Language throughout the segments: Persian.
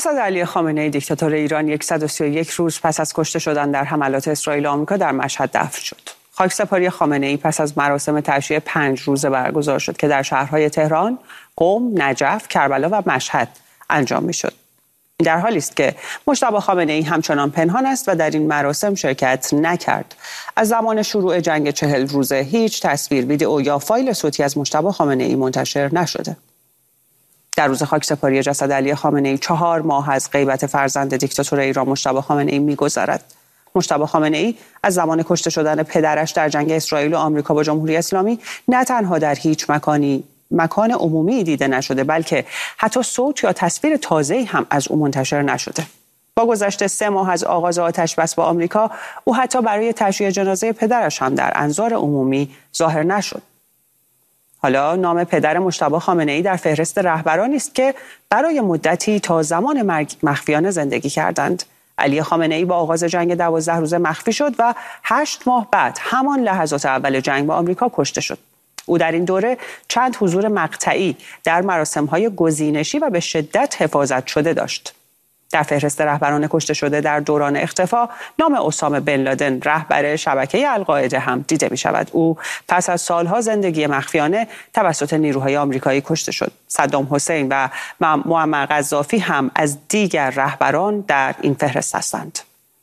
جسد خامنه‌ای دیکتاتور ایران 131 روز پس از کشته شدن در حملات اسرائیل و آمریکا در مشهد دفن شد. خاکسپاری خامنه‌ای پس از مراسم تشییع 5 روزه برگزار شد که در شهرهای تهران، قم، نجف، کربلا و مشهد انجام می‌شد. در حالی است که مجتبی خامنه‌ای همچنان پنهان است و در این مراسم شرکت نکرد. از زمان شروع جنگ 40 روزه هیچ تصویر، ویدئو یا فایل صوتی از مجتبی خامنه‌ای منتشر نشده. در روز خاکسپاری جسد علی خامنه‌ای 4 ماه از غیبت فرزند دیکتاتور ایران مجتبی خامنه‌ای می‌گذرد. مجتبی خامنه‌ای از زمان کشته شدن پدرش در جنگ اسرائیل و آمریکا با جمهوری اسلامی نه تنها در هیچ مکان عمومی دیده نشده، بلکه حتی صوت یا تصویر تازه‌ای هم از او منتشر نشده. با گذشت 3 ماه از آغاز آتش‌بس با آمریکا، او حتی برای تشییع جنازه پدرش هم در انظار عمومی ظاهر نشد. حالا نام پدر مجتبی خامنه‌ای در فهرست رهبرانی است که برای مدتی تا زمان مرگ مخفیانه زندگی کردند. علی خامنه‌ای با آغاز جنگ 12 روزه مخفی شد و 8 ماه بعد همان لحظات اول جنگ با آمریکا کشته شد. او در این دوره چند حضور مقطعی در مراسم‌های گزینشی و به شدت حفاظت شده داشت. در فهرست رهبران کشته شده در دوران اختفا نام اسامه بن لادن، رهبر شبکه القاعده، هم دیده می شود. او پس از سالها زندگی مخفیانه توسط نیروهای آمریکایی کشته شد. صدام حسین و معمر قذافی هم از دیگر رهبران در این فهرست هستند.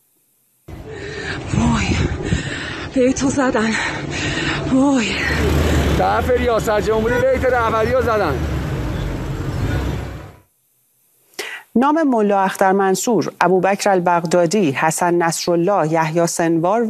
وای بیتو زدن، وای طرف ریاست جمهوری بیت رهبری رو زدن. نام ملا اخترمنصور، ابوبکر البغدادی، حسن نصرالله، یحیی سنوار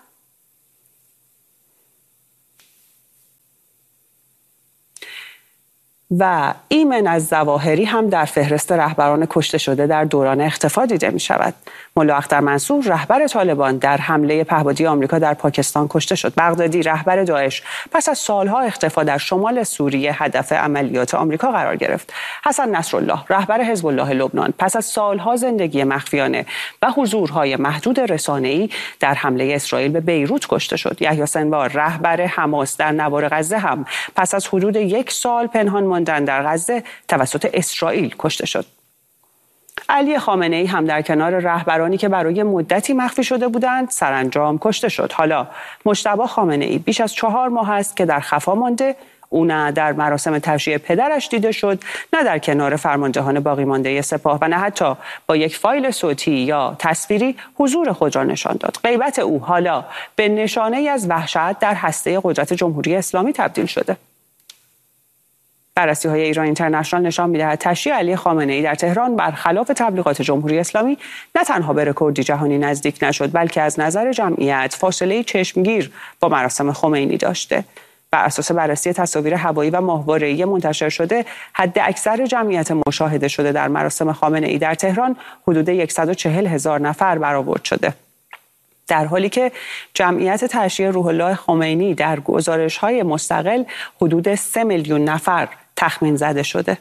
و ایمن الظواهری هم در فهرست رهبران کشته شده در دوران اختفا دیده می شود. ملا اخترمنصور رهبر طالبان در حمله پهپادی آمریکا در پاکستان کشته شد. بغدادی رهبر داعش پس از سالها اختفا در شمال سوریه هدف عملیات آمریکا قرار گرفت. حسن نصرالله رهبر حزب الله لبنان پس از سالها زندگی مخفیانه و حضورهای محدود رسانه‌ای در حمله اسرائیل به بیروت کشته شد. یحیی سنوار رهبر حماس در نوار غزه هم پس از حدود 1 سال پنهان در غزه توسط اسرائیل کشته شد. علی خامنه‌ای هم در کنار رهبرانی که برای مدتی مخفی شده بودند سرانجام کشته شد. حالا مجتبی خامنه‌ای بیش از 4 ماه است که در خفا مانده. او نه در مراسم تشییع پدرش دیده شد، نه در کنار فرماندهان باقی مانده سپاه و نه حتی با یک فایل صوتی یا تصویری حضور خود را نشان داد. غیبت او حالا به نشانه‌ای از وحشت در هسته قدرت جمهوری اسلامی تبدیل شده. بررسی‌های ایران اینترنشنال نشان می‌دهد تشییع علی خامنه‌ای در تهران برخلاف تبلیغات جمهوری اسلامی نه تنها به رکوردی جهانی نزدیک نشد، بلکه از نظر جمعیت فاصله چشمگیر با مراسم خمینی داشته. بر اساس بررسی تصاویر هوایی و ماهواره‌ای منتشر شده، حد اکثر جمعیت مشاهده شده در مراسم خامنه‌ای در تهران حدود 140,000 نفر برآورد شده، در حالی که جمعیت تشییع روح الله خمینی در گزارش‌های مستقل حدود 3 میلیون نفر تخمین زده شده.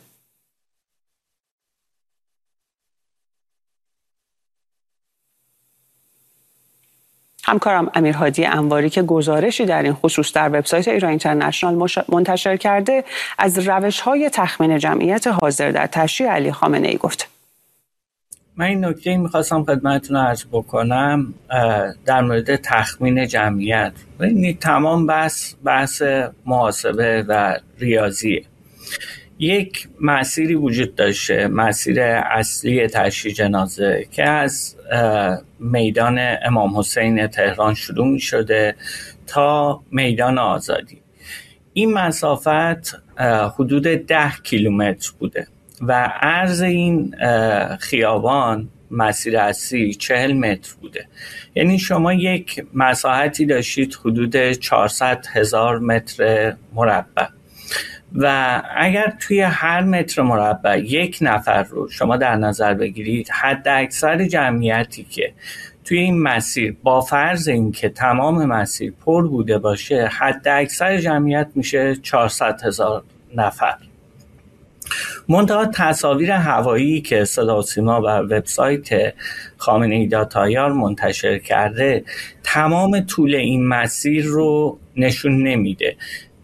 همکارم امیرهادی انواری که گزارشی در این خصوص در وبسایت ایران اینترنشنال منتشر کرده، از روش‌های تخمین جمعیت حاضر در تشییع علی خامنه‌ای گفت. من این نکته میخواستم خدمتتون عرض بکنم در مورد تخمین جمعیت. تمام بحث محاسبه و ریاضیه. یک مسیری وجود داشته، مسیر اصلی تشییع جنازه که از میدان امام حسین تهران شروع می شده تا میدان آزادی. این مسافت حدود 10 کیلومتر بوده و عرض این خیابان مسیر اصلی 40 متر بوده. یعنی شما یک مساحتی داشتید حدود 400,000 متر مربع و اگر توی هر متر مربع 1 نفر رو شما در نظر بگیرید، حد اکثر جمعیتی که توی این مسیر با فرض اینکه تمام مسیر پر بوده باشه، حد اکثر جمعیت میشه 400,000 نفر. منتها تصاویر هوایی که صدا و سیما و وبسایت خامنه‌ای داتایار منتشر کرده تمام طول این مسیر رو نشون نمیده.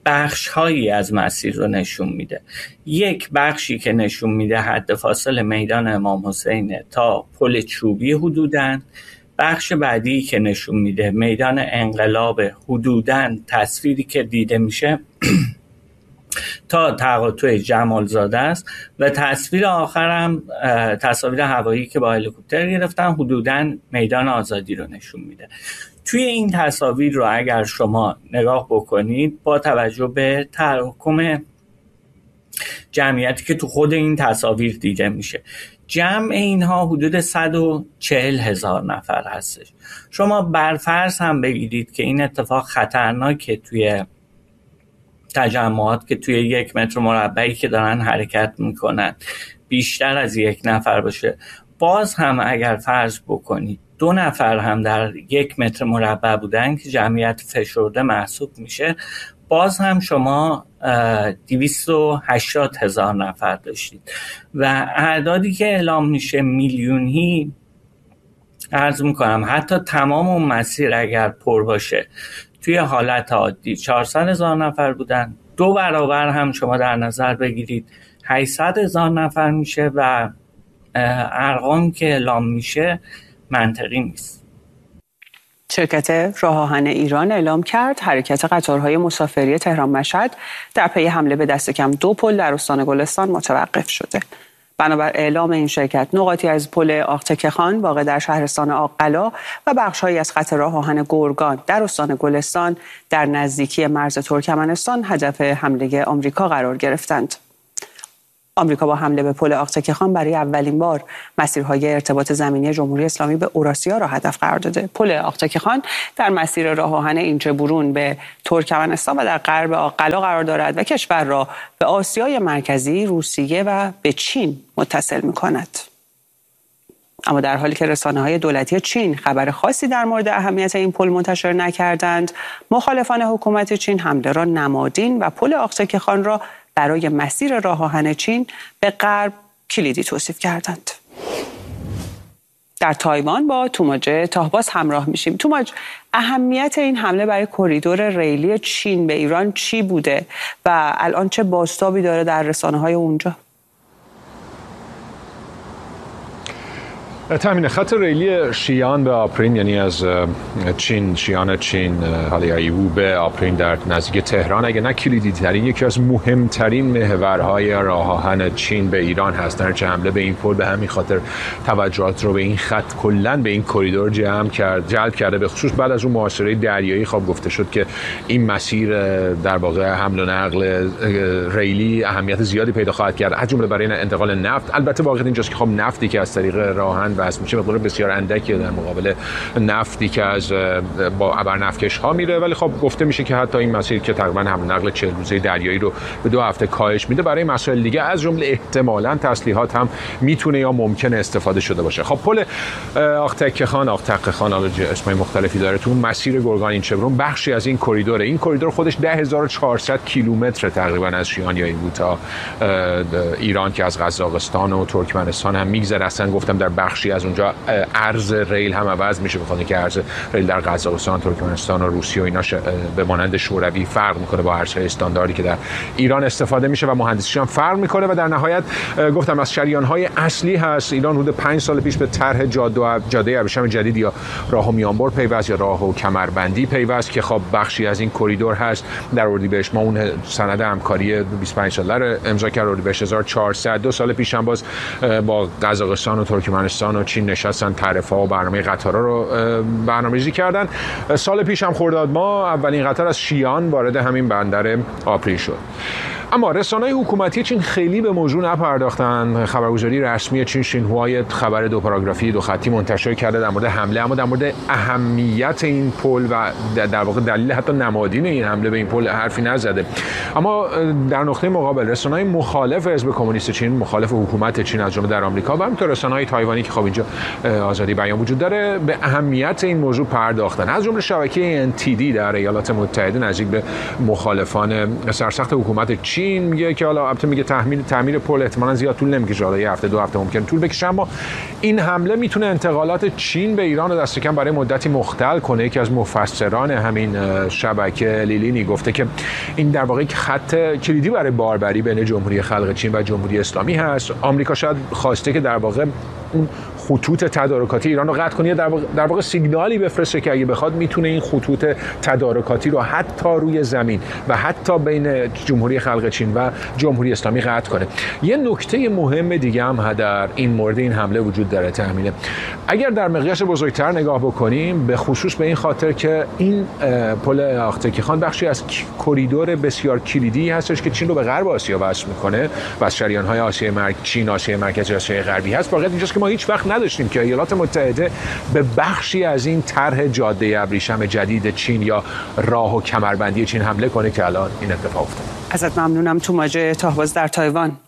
بخش هایی از مسیر رو نشون میده. یک بخشی که نشون میده حد فاصل میدان امام حسین تا پل چوبی حدوداً، بخش بعدی که نشون میده میدان انقلاب حدوداً، تصویری که دیده میشه تا تقاطع جمالزاده است و تصویر آخرم تصاویر هوایی که با هلیکوپتر گرفتن حدوداً میدان آزادی رو نشون میده. توی این تصاویر رو اگر شما نگاه بکنید با توجه به تراکم جمعیتی که تو خود این تصاویر دیده میشه، جمع اینها حدود 140,000 نفر هستش. شما برفرض هم بگیرید که این اتفاق خطرناکه توی تجمعات که توی 1 متر مربعی که دارن حرکت میکنن بیشتر از 1 نفر باشه، باز هم اگر فرض بکنید 2 نفر هم در 1 متر مربع بودن که جمعیت فشرده محسوب میشه، باز هم شما 280,000 نفر داشتید و اعدادی که اعلام میشه میلیونی. عرض میکنم حتی تمام اون مسیر اگر پر باشه توی حالت عادی 400,000 نفر بودن، 2 برابر هم شما در نظر بگیرید 800,000 نفر میشه و ارقام که اعلام میشه منطقی نیست. شرکت راه آهن ایران اعلام کرد حرکت قطارهای مسافری تهران مشهد در پی حمله به دست کم 2 پل در استان گلستان متوقف شده. بنابر اعلام این شرکت، نقاطی از پل آقتکه‌خان واقع در شهرستان آق‌قلا و بخش‌هایی از خط راه آهن گرگان در استان گلستان در نزدیکی مرز ترکمنستان هدف حمله آمریکا قرار گرفتند. آمریکا با حمله به پل آقتکه‌خان برای اولین بار مسیرهای ارتباط زمینی جمهوری اسلامی به اوراسیا را هدف قرار داده. پل آقتکه‌خان در مسیر راه آهن اینچه برون به ترکمنستان و در غرب آق‌قلا قرار دارد و کشور را به آسیای مرکزی، روسیه و به چین متصل می‌کند. اما در حالی که رسانه‌های دولتی چین خبر خاصی در مورد اهمیت این پل منتشر نکردند، مخالفان حکومت چین حمله را نمادین و پل آقتکه‌خان را برای مسیر راه آهن چین به غرب کلیدی توصیف کردند. در تایوان با توماج تاهباز همراه میشیم. توماج، اهمیت این حمله برای کریدور ریلی چین به ایران چی بوده و الان چه بازتابی داره در رسانه‌های اونجا؟ تامین خط ریلی شیان به آپرین، یعنی از چین، شیان چین حالا یا ایوو به آپرین در نزدیک تهران، اگه نه کلیدی ترین، یکی از مهمترین محورهای راه آهن چین به ایران هست. در حمله به این پل به همین خاطر توجهات رو به این خط کلاً به این کریدور جلب کرده، به خصوص بعد از اون محاصره دریایی. خب گفته شد که این مسیر در واقع حمل و نقل ریلی اهمیت زیادی پیدا خواهد کرد، از جمله برای انتقال نفت. البته واقعیت اینجاست که خب نفتی که از طریق راه آهن بس میشه مقدار بسیار اندکی در مقابل نفتی که از با ابرنفتکش ها میره، ولی خب گفته میشه که حتی این مسیر که تقریبا حمل نقل 40 روزه دریایی رو به 2 هفته کاهش میده، برای مسائل دیگه از جمله احتمالاً تسلیحات هم میتونه یا ممکنه استفاده شده باشه. خب پل آقتکه‌خان اسمای مختلفی داره، تو مسیر گرگان اینچه‌برون بخشی از این کریدوره. این کریدور خودش 10400 کیلومتر تقریبا از شیان یا ایوو تا ایران که از قزاقستان و ترکمنستان هم میگذره. اصلا گفتم در بخشی از اونجا عرض ریل هم عوض میشه، بخاطر اینکه عرض ریل در قزاقستان، ترکمنستان و روسیه و اینا به مانند شوروی فرق میکنه با ارزهای استانداردی که در ایران استفاده میشه و مهندسیش هم فرق میکنه. و در نهایت گفتم از شریان‌های اصلی هست. ایران حدود 5 سال پیش به طرح جاده ابریشم جدید یا راه و میانبر پیوست یا راه و کمربندی پیوست که خب بخشی از این کریدور هست. در اردیبهشت ما اون سند همکاری 25 ساله رو امضا کرد، اردیبهشت 1400. 2 سال پیش هم باز با قزاقستان و ترکمنستان و چین نشستن تعرفه‌ها و برنامه قطارها رو برنامه‌ریزی کردن. سال پیش هم خرداد ماه اولین قطار از شیان وارد همین بندر آپرین شد. اما رسانه‌های حکومتی چین خیلی به موضوع نپرداختن. خبرگزاری رسمی چین شینهوا خبر 2 پاراگرافی 2 خطی منتشر کرده در مورد حمله، اما در مورد اهمیت این پل و در واقع دلیل حتی نمادین این حمله به این پل حرفی نزده. اما در نقطه مقابل رسانه‌های مخالف حزب کمونیست چین، مخالف حکومت چین از جمله در آمریکا و همینطور رسانه‌های تایوانی که خب اینجا آزادی بیان وجود داره، به اهمیت این موضوع پرداختن. از جمله شبکه NTD در ایالات متحده نزدیک به مخالفان سرسخت حکومت چین چین میگه که حالا البته میگه تعمیر پل احتمالاً زیاد طول نمیکشه، حالا یه هفته 2 هفته ممکنه طول بکشه، اما این حمله میتونه انتقالات چین به ایران رو دست کم برای مدتی مختل کنه. یکی از مفسران همین شبکه لیلینی گفته که این در واقع خط کلیدی برای باربری بین جمهوری خلق چین و جمهوری اسلامی هست. آمریکا شاید خواسته که در واقع اون خطوط تدارکاتی ایران رو قطع کنه، یا در واقع سیگنالی بفرسته که اگه بخواد میتونه این خطوط تدارکاتی رو حتی روی زمین و حتی بین جمهوری خلق چین و جمهوری اسلامی قطع کنه. یه نکته مهم دیگه هم در این مورد این حمله وجود داره تحمیله. اگر در مقیاس بزرگتر نگاه بکنیم، به خصوص به این خاطر که این پل آختکی خان بخشی از کریدور بسیار کلیدی هستش که چین رو به غرب آسیا وصل میکنه و از شریان‌های آسیای چین، آسیای مرکزی، آسیای غربی هست. واقعا اینجاست که ما هیچ وقت نداشتیم که ایالات متحده به بخشی از این طرح جاده ابریشم جدید چین یا راه و کمربندی چین حمله کنه که الان این اتفاق افتاد. ازت ممنونم. توماج تاهباز در تایوان.